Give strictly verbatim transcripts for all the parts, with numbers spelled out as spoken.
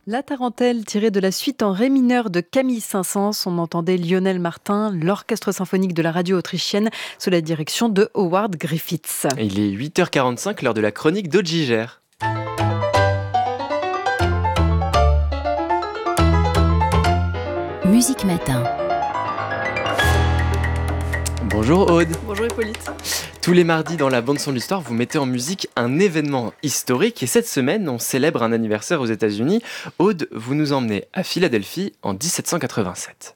La tarentelle tirée de la suite en ré mineur de Camille Saint-Saëns, on entendait Lionel Martin, l'orchestre symphonique de la radio autrichienne sous la direction de Howard Griffiths. Il est huit heures quarante-cinq, l'heure de la chronique d'Aude-Giger. Musique Matin. Bonjour Aude. Bonjour Hippolyte. Tous les mardis dans la bande-son de l'histoire, vous mettez en musique un événement historique et cette semaine, on célèbre un anniversaire aux États-Unis. Aude, vous nous emmenez à Philadelphie en dix-sept cent quatre-vingt-sept.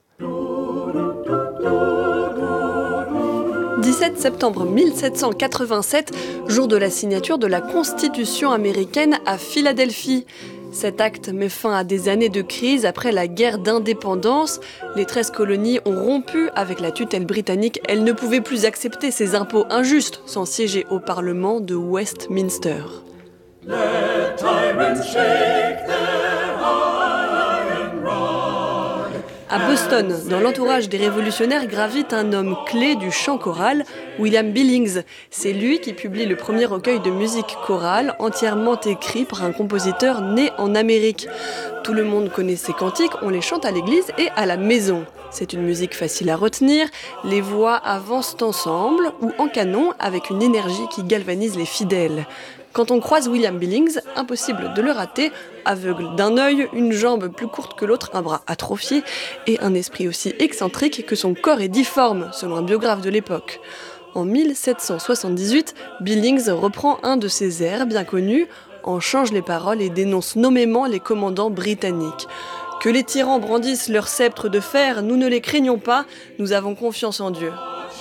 dix-sept septembre mille sept cent quatre-vingt-sept, jour de la signature de la Constitution américaine à Philadelphie. Cet acte met fin à des années de crise après la guerre d'indépendance. Les treize colonies ont rompu avec la tutelle britannique. Elles ne pouvaient plus accepter ces impôts injustes sans siéger au Parlement de Westminster. Let tyrants shake their iron rod. À Boston, dans l'entourage des révolutionnaires, gravite un homme clé du chant choral, William Billings. C'est lui qui publie le premier recueil de musique chorale, entièrement écrit par un compositeur né en Amérique. Tout le monde connaît ses cantiques, on les chante à l'église et à la maison. C'est une musique facile à retenir, les voix avancent ensemble ou en canon avec une énergie qui galvanise les fidèles. Quand on croise William Billings, impossible de le rater, aveugle d'un œil, une jambe plus courte que l'autre, un bras atrophié et un esprit aussi excentrique que son corps est difforme, selon un biographe de l'époque. En mille sept cent soixante-dix-huit, Billings reprend un de ses airs bien connus, en change les paroles et dénonce nommément les commandants britanniques. Que les tyrans brandissent leur sceptre de fer, nous ne les craignons pas, nous avons confiance en Dieu.